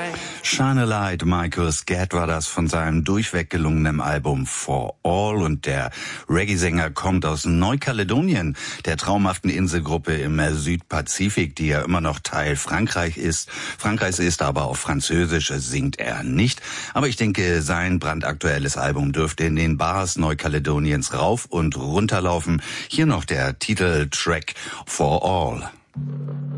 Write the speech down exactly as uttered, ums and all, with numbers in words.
Shine a Light, Michael Scatt war das von seinem durchweg gelungenen Album For All, und der Reggae-Sänger kommt aus Neukaledonien, der traumhaften Inselgruppe im Südpazifik, die ja immer noch Teil Frankreich ist. Frankreich ist aber auf Französisch, singt er nicht. Aber ich denke, sein brandaktuelles Album dürfte in den Bars Neukaledoniens rauf und runterlaufen. Hier noch der Titeltrack For All.